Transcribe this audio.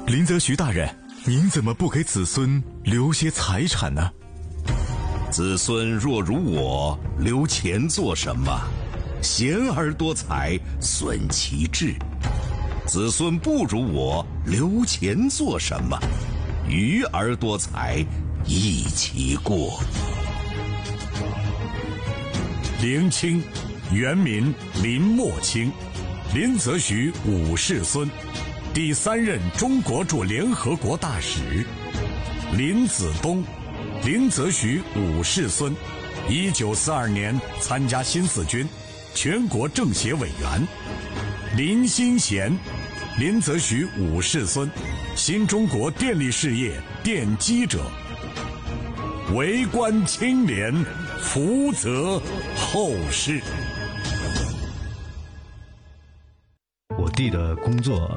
林则徐大人，您怎么不给子孙留些财产呢？ 子孙若如我，留钱做什么？贤而多财，损其志。子孙不如我，留钱做什么？愚而多财，益其过。 林清，原名林默清，林则徐五世孙，第3任中国驻联合国大使。林子东，林则徐五世孙，1942年参加新四军，全国政协委员。林新贤，林则徐五世孙，新中国电力事业奠基者。为官清廉，福泽后世。 我弟的工作